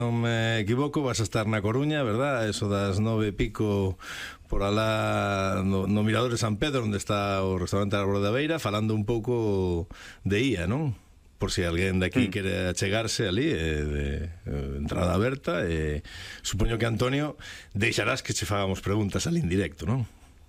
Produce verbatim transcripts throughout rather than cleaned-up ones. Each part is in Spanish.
Non me equivoco, vas a estar na Coruña, verdad? Eso das nove e pico por alá no, no Mirador de San Pedro, onde está o restaurante Árbore da Beira, falando un pouco de I A, non? Por si alguén de aquí mm. quere achegarse ali, eh, de, eh, entrada aberta, e eh, supoño que, Antonio, deixarás que che fagamos preguntas ali en directo, non?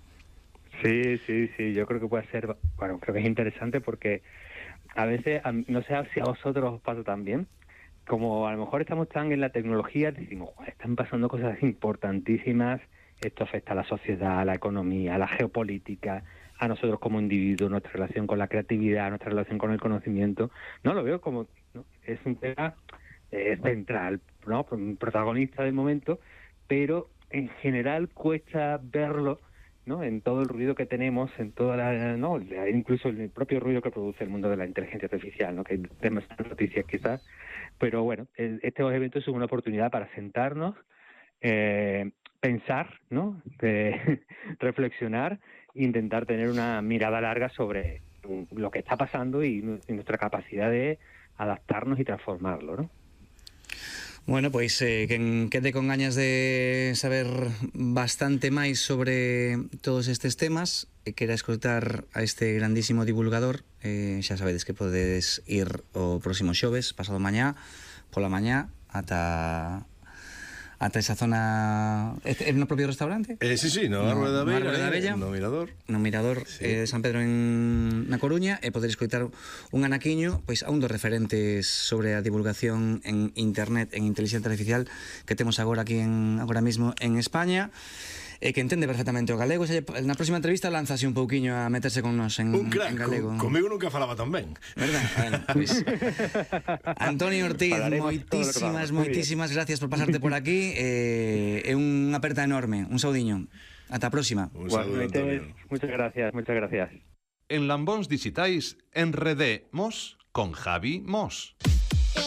Sí, sí, sí, yo creo que puede ser, bueno, creo que es interesante porque a veces, no sé si a vosotros os pasa también, como a lo mejor estamos tan en la tecnología, decimos, están pasando cosas importantísimas, esto afecta a la sociedad, a la economía, a la geopolítica, a nosotros como individuos, nuestra relación con la creatividad, nuestra relación con el conocimiento. No lo veo como, ¿no? Es un tema eh, central, ¿no? Protagonista del momento, pero en general cuesta verlo, ¿no? En todo el ruido que tenemos, en toda la, ¿no? Incluso el propio ruido que produce el mundo de la inteligencia artificial, ¿no? Que hay demasiadas noticias quizás, pero bueno, estos eventos son una oportunidad para sentarnos, eh, pensar, ¿no? Eh, reflexionar e intentar tener una mirada larga sobre lo que está pasando y, y nuestra capacidad de adaptarnos y transformarlo, ¿no? Bueno, pois eh, quen quede con gañas de saber bastante máis sobre todos estes temas e quera escoitar a este grandísimo divulgador, eh, xa sabedes que podedes ir o próximo xoves, pasado mañá, pola mañá, ata ata esa zona. É no propio restaurante? Eh, sí, sí, no Árbore da Beira, no, Bella, no Mirador. No Mirador sí. eh, de San Pedro en, na Coruña, e poder escoitar un anaquiño pois a un dos referentes sobre a divulgación en internet, en inteligencia artificial que temos agora aquí en agora mismo en España, e que entende perfectamente o galego. Na próxima entrevista lánzase un pouquiño a meterse con nos en, un crack, en galego. Con, comigo nunca falaba tan ben, verdad? Bueno, pues, Antonio Ortiz, moitísimas, moitísimas gracias por pasarte por aquí, e eh, unha aperta enorme, un saudiño. Ata a próxima. Un saúdo, Antonio. Muchas gracias, muchas gracias. En Lambóns Digitais enredemos con Javi Mos.